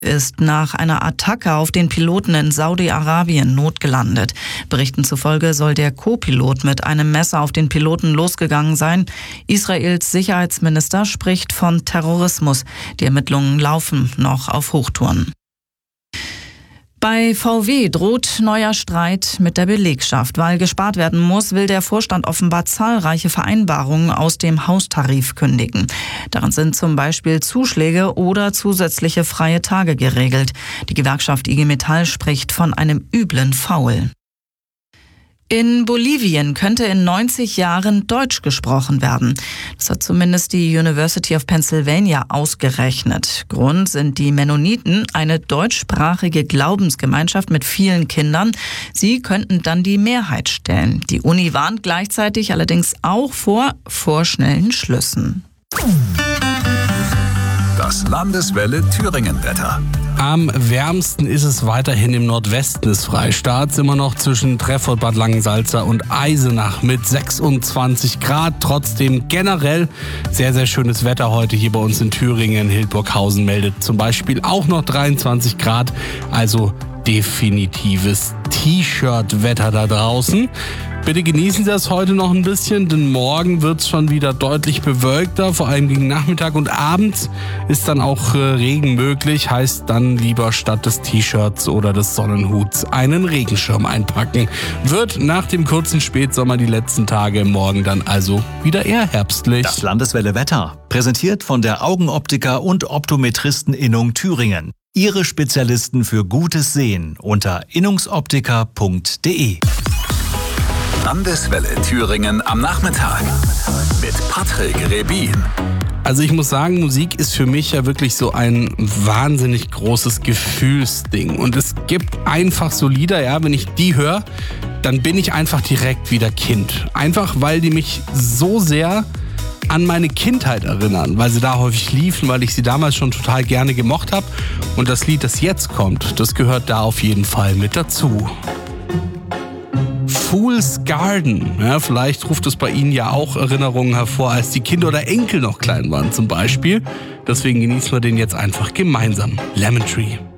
ist nach einer Attacke auf den Piloten in Saudi-Arabien notgelandet. Berichten zufolge soll der Co-Pilot mit einem Messer auf den Piloten losgegangen sein. Israels Sicherheitsminister spricht von Terrorismus. Die Ermittlungen laufen noch auf Hochtouren. Bei VW droht neuer Streit mit der Belegschaft. Weil gespart werden muss, will der Vorstand offenbar zahlreiche Vereinbarungen aus dem Haustarif kündigen. Darin sind zum Beispiel Zuschläge oder zusätzliche freie Tage geregelt. Die Gewerkschaft IG Metall spricht von einem üblen Faul. In Bolivien könnte in 90 Jahren Deutsch gesprochen werden. Das hat zumindest die University of Pennsylvania ausgerechnet. Grund sind die Mennoniten, eine deutschsprachige Glaubensgemeinschaft mit vielen Kindern. Sie könnten dann die Mehrheit stellen. Die Uni warnt gleichzeitig allerdings auch vor vorschnellen Schlüssen. Das Landeswelle Thüringen-Wetter. Am wärmsten ist es weiterhin im Nordwesten des Freistaats, immer noch zwischen Treffort, Bad Langensalza und Eisenach mit 26 Grad. Trotzdem generell sehr, sehr schönes Wetter heute hier bei uns in Thüringen. Hildburghausen meldet zum Beispiel auch noch 23 Grad, also definitives T-Shirt-Wetter da draußen. Bitte genießen Sie das heute noch ein bisschen, denn morgen wird es schon wieder deutlich bewölkter, vor allem gegen Nachmittag und abends ist dann auch Regen möglich, heißt dann lieber statt des T-Shirts oder des Sonnenhuts einen Regenschirm einpacken. Wird nach dem kurzen Spätsommer die letzten Tage, morgen dann also wieder eher herbstlich. Das Landeswelle Wetter, präsentiert von der Augenoptiker und Optometristen-Innung Thüringen. Ihre Spezialisten für gutes Sehen unter innungsoptiker.de. Landeswelle Thüringen am Nachmittag mit Patrick Rebin. Also ich muss sagen, Musik ist für mich ja wirklich so ein wahnsinnig großes Gefühlsding. Und es gibt einfach so Lieder, ja, wenn ich die höre, dann bin ich einfach direkt wieder Kind. Einfach, weil die mich so sehr an meine Kindheit erinnern, weil sie da häufig liefen, weil ich sie damals schon total gerne gemocht habe. Und das Lied, das jetzt kommt, das gehört da auf jeden Fall mit dazu. Fool's Garden. Ja, vielleicht ruft es bei Ihnen ja auch Erinnerungen hervor, als die Kinder oder Enkel noch klein waren zum Beispiel. Deswegen genießen wir den jetzt einfach gemeinsam. Lemon Tree.